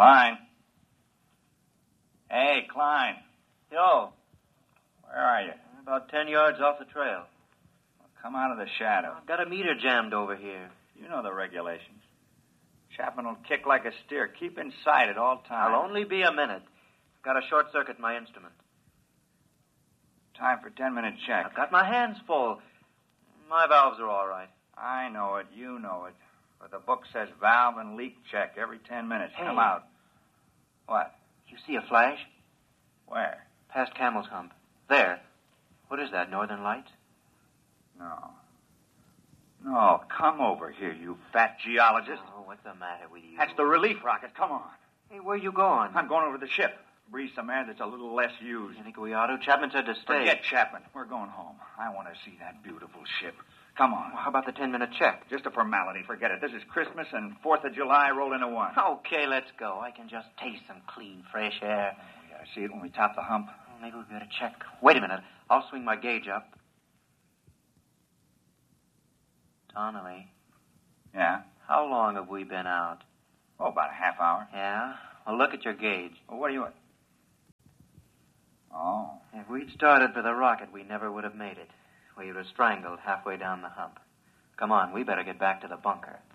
Klein. Hey, Klein. Yo. Where are you? About 10 yards off the trail. Well, come out of the shadow. I've got a meter jammed over here. You know the regulations. Chapman will kick like a steer. Keep inside at all times. I'll only be a minute. I've got a short circuit in my instrument. Time for 10-minute check. I've got my hands full. My valves are all right. I know it. You know it. But the book says valve and leak check every 10 minutes. Hey. Come out. What? You see a flash? Where? Past Camel's Hump. There. What is that, Northern Lights? No. No, come over here, you fat geologist. Oh, what's the matter with you? That's the relief rocket. Come on. Hey, where you going? I'm going over to the ship. Breathe some air that's a little less used. You think we ought to? Chapman said to stay. Forget Chapman. We're going home. I want to see that beautiful ship. Come on. Well, how about the 10-minute check? Just a formality. Forget it. This is Christmas and 4th of July roll into one. Okay, let's go. I can just taste some clean, fresh air. We gotta see it when we top the hump. Well, maybe we better check. Wait a minute. I'll swing my gauge up. Donnelly. Yeah? How long have we been out? Oh, about a half hour. Yeah? Well, look at your gauge. Well, what are you at? Oh. If we'd started for the rocket, we never would have made it. We would have strangled halfway down the hump. Come on, we better get back to the bunker.